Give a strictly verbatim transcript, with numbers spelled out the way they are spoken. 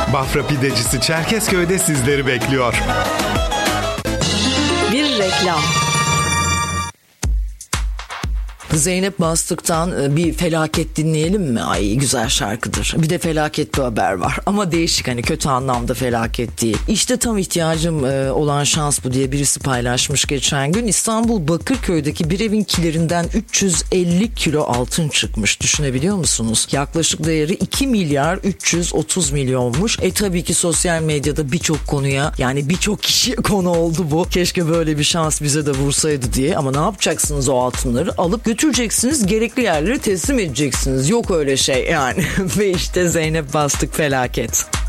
Bafra Pidecisi Çerkezköy'de sizleri bekliyor. Bir reklam. Zeynep Bastık'tan bir felaket dinleyelim mi? Ay güzel şarkıdır. Bir de felaket bir haber var. Ama değişik, hani kötü anlamda felaket değil. İşte tam ihtiyacım olan şans bu diye birisi paylaşmış geçen gün. İstanbul Bakırköy'deki bir evin kilerinden üç yüz elli kilo altın çıkmış. Düşünebiliyor musunuz? Yaklaşık değeri iki milyar üç yüz otuz milyonmuş. E tabii ki sosyal medyada birçok konuya, yani birçok kişiye konu oldu bu. Keşke böyle bir şans bize de vursaydı diye. Ama ne yapacaksınız o altınları? Alıp götüreceksiniz, gerekli yerlere teslim edeceksiniz. Yok öyle şey yani. Ve işte Zeynep Bastık felaket.